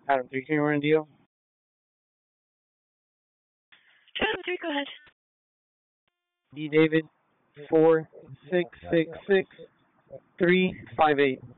Adam 3, can you run a deal? Adam 3, go ahead. D David 4666 358.